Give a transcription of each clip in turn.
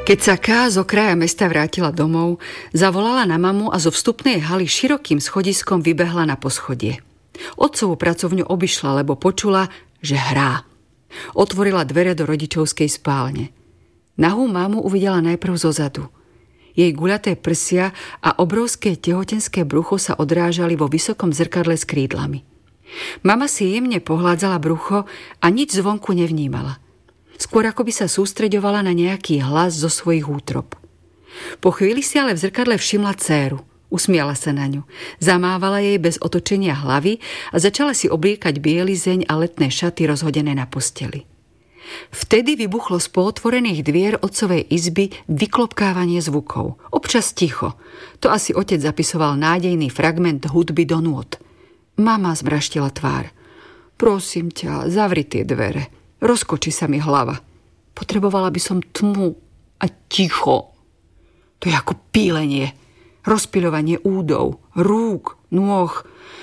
Keď sa Ká z okraja mesta vrátila domov, zavolala na mamu a zo vstupnej haly širokým schodiskom vybehla na poschodie. Otcovú pracovňu obišla, lebo počula, že hrá. Otvorila dvere do rodičovskej spálne. Nahú mamu uvidela najprv zozadu. Jej guľaté prsia a obrovské tehotenské brucho sa odrážali vo vysokom zrkadle s krídlami. Mama si jemne pohládzala brucho a nič zvonku nevnímala. Skôr ako by sa sústreďovala na nejaký hlas zo svojich útrob. Po chvíli si ale v zrkadle všimla dcéru. Usmiala sa na ňu. Zamávala jej bez otočenia hlavy a začala si obliekať bielizeň a letné šaty rozhodené na posteli. Vtedy vybuchlo z pootvorených dvier otcovej izby vyklopkávanie zvukov. Občas ticho. To asi otec zapisoval nádejný fragment hudby do nôt. Mama zmraštila tvár. Prosím ťa, zavri tie dvere. Rozkočí sa mi hlava. Potrebovala by som tmu a ticho. To je ako pílenie. Rozpiľovanie údov, rúk, nôh.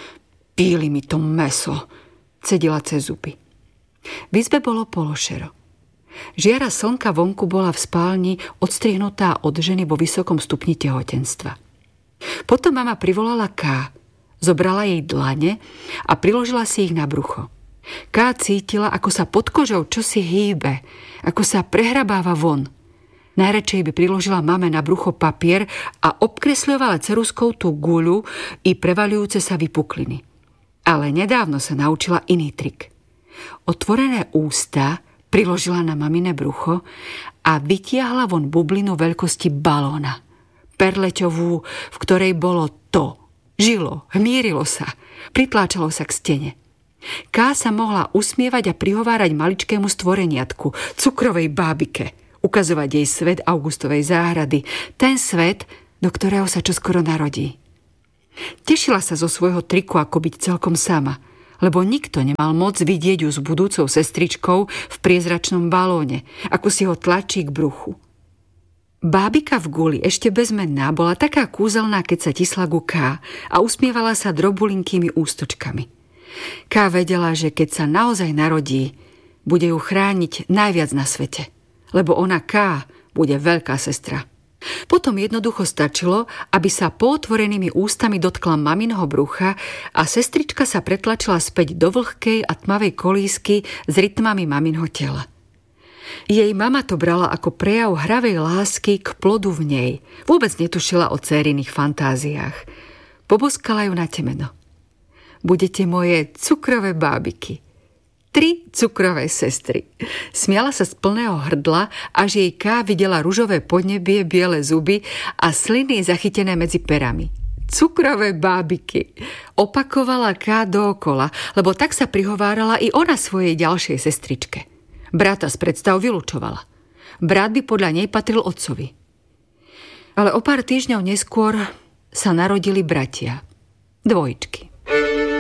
Píli mi to mäso. Cedila cez zuby. V izbe bolo pološero. Žiara slnka vonku bola v spálni odstrihnutá od ženy vo vysokom stupni tehotenstva. Potom mama privolala Ká. Zobrala jej dlane a priložila si ich na brucho. Ká cítila, ako sa pod kožou čosi hýbe, ako sa prehrabáva von. Najradšej by priložila mame na brucho papier a obkresľovala ceruskou tú guľu i prevaľujúce sa vypukliny. Ale nedávno sa naučila iný trik. Otvorené ústa priložila na mamine brucho a vytiahla von bublinu veľkosti balóna. Perleťovú, v ktorej bolo to. Žilo, hmírilo sa, pritláčalo sa k stene. Ká sa mohla usmievať a prihovárať maličkému stvoreniatku, cukrovej bábike, ukazovať jej svet Augustovej záhrady, ten svet, do ktorého sa čoskoro narodí. Tešila sa zo svojho triku, ako byť celkom sama, lebo nikto nemal moc vidieť ju s budúcou sestričkou v priezračnom balóne, ako si ho tlačí k bruchu. Bábika v guli, ešte bezmenná, bola taká kúzelná, keď sa tisla ku Ká a usmievala sa drobulinkými ústočkami. Ká vedela, že keď sa naozaj narodí, bude ju chrániť najviac na svete, lebo ona Ká bude veľká sestra. Potom jednoducho stačilo, aby sa pootvorenými ústami dotkla maminho brucha a sestrička sa pretlačila späť do vlhkej a tmavej kolísky s rytmami maminho tela. Jej mama to brala ako prejav hravej lásky k plodu v nej. Vôbec netušila o dcérinych fantáziách. Poboskala ju na temeno. Budete moje cukrové bábiky. 3 cukrové sestry. Smiala sa z plného hrdla, až jej Ká videla ružové podnebie, biele zuby a sliny zachytené medzi perami. Cukrové bábiky. Opakovala Ká dookola, lebo tak sa prihovárala i ona svojej ďalšej sestričke. Brata z predstav vylučovala. Brat by podľa nej patril otcovi. Ale o pár týždňov neskôr sa narodili bratia. Dvojčky.